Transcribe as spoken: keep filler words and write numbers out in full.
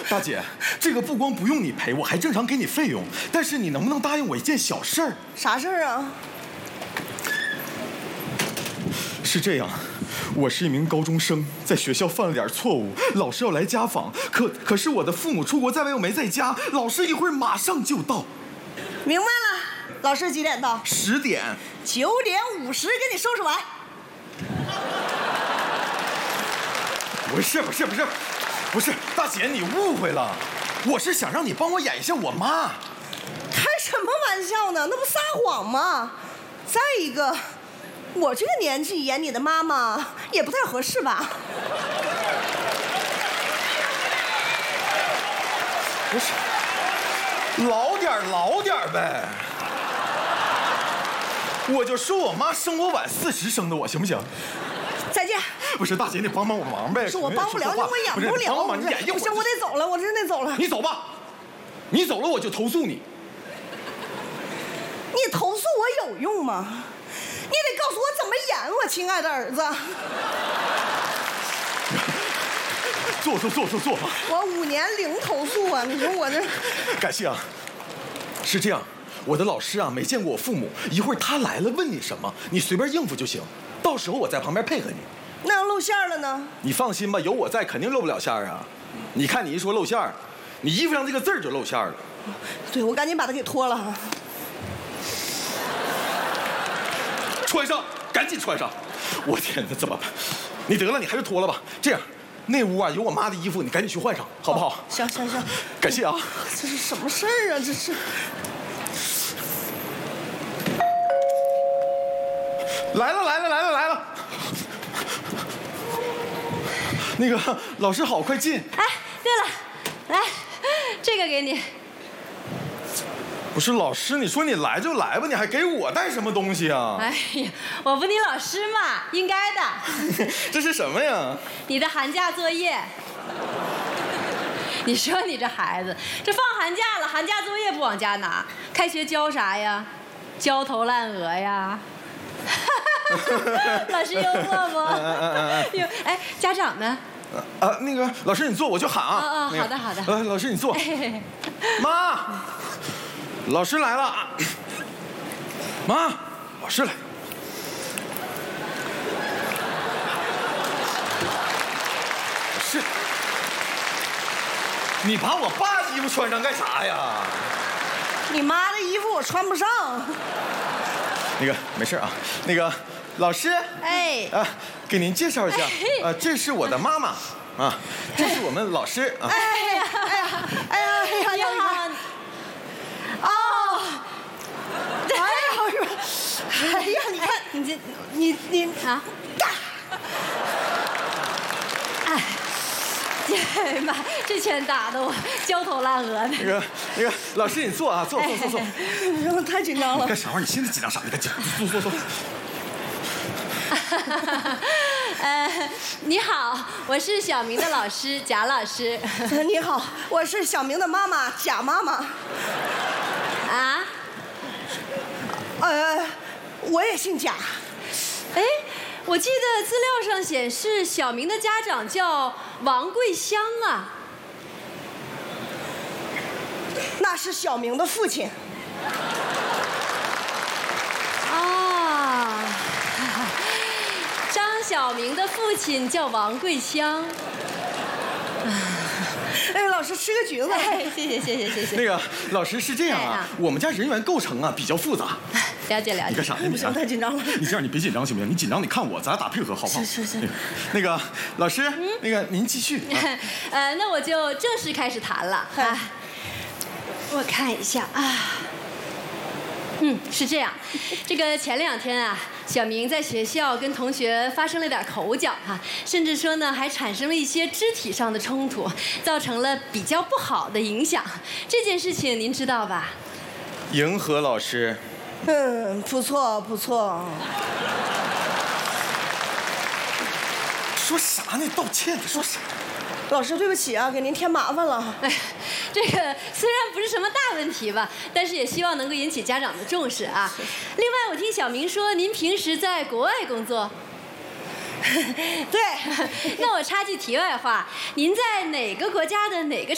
大姐，这个不光不用你赔，我还正常给你费用。但是你能不能答应我一件小事儿？ 啥事儿啊？ 是这样，我是一名高中生，在学校犯了点错误，老师要来家访，可可是我的父母出国在外又没在家，老师一会儿马上就到。 明白了，老师几点到？ 十点。 九点五十给你收拾完。 不是不是不是，不是大姐，你误会了，我是想让你帮我演一下我妈。 开什么玩笑呢？那不撒谎吗？再一个。我这个年纪演你的妈妈也不太合适吧？ 不是，老点老点呗。我就说我妈生我晚四十生的我，行不行？ 再见。 不是大姐，你帮帮我忙呗。 是我帮不了你，我演不了。 帮忙你演一会儿。 不行，我得走了，我真得走了。 你走吧，你走了我就投诉你。 你投诉我有用吗？你得告诉我怎么演，我亲爱的儿子。 坐坐坐坐坐吧。 我五年零投诉啊！你说我这…… 感谢啊。是这样，我的老师啊没见过我父母，一会儿他来了问你什么，你随便应付就行，到时候我在旁边配合你。 那要露馅了呢？ 你放心吧，有我在肯定露不了馅儿啊。你看你一说露馅儿，你衣服上这个字儿就露馅儿了。 对，我赶紧把它给脱了。 穿上，赶紧穿上！我天哪，怎么办？你得了，你还是脱了吧。这样，那屋啊有我妈的衣服，你赶紧去换上，好不好？ 哦、行行行， 感谢啊！ 这是什么事儿啊？这是。 来了来了来了来了！那个老师好，快进！ 哎，对了，来，这个给你。 不是老师，你说你来就来吧，你还给我带什么东西啊？ 哎呀，我不你老师嘛，应该的。 这是什么呀？ 你的寒假作业。你说你这孩子，这放寒假了，寒假作业不往家拿，开学教啥呀？焦头烂额呀。老师幽默不？哟，哎，家长呢？ 啊，那个老师你坐，我去喊啊。 啊啊，好的好的。 呃，老师你坐。妈。老师来了，妈，老师来。是，你把我爸的衣服穿上干啥呀？ 你妈的衣服我穿不上。 那个没事啊，那个老师， 哎， 啊，给您介绍一下，啊，这是我的妈妈，啊，这是我们老师啊。 哎呀，哎呀，哎呀，哎呀， 你好。 哦，哎呀，哎呀，你看你这，你你啊，哎，哎妈，这拳打得我焦头烂额的。 那个那个老师，你坐啊，坐坐坐坐。 我太紧张了。 干啥玩意儿？你现在紧张啥？你赶紧坐坐坐。 呃，你好，我是小明的老师贾老师。 你好，我是小明的妈妈贾妈妈。 啊？ 呃，我也姓贾。 哎，我记得资料上显示小明的家长叫王桂香啊。 那是小明的父亲。 啊。张小明的父亲叫王桂香。 哎，老师吃个橘子。 哎，谢谢谢谢谢谢。 那个老师是这样啊，我们家人员构成啊比较复杂。 了解了解。 你干啥呢？ 不行，太紧张了。 你这样你别紧张行不行？你紧张你看我，咱俩打配合好不好？ 是是是。 那个老师，嗯、那个您继续。啊、 呃，那我就正式开始谈了啊。我看一下啊。嗯，是这样，这个前两天啊，小明在学校跟同学发生了点口角哈、啊，甚至说呢还产生了一些肢体上的冲突，造成了比较不好的影响。这件事情您知道吧？ 迎合老师。 嗯，不错不错。 说啥呢？道歉？说啥？ 老师，对不起啊，给您添麻烦了。 哎，这个虽然不是什么大问题吧，但是也希望能够引起家长的重视啊。另外，我听小明说您平时在国外工作。 对。 那我插句题外话，您在哪个国家的哪个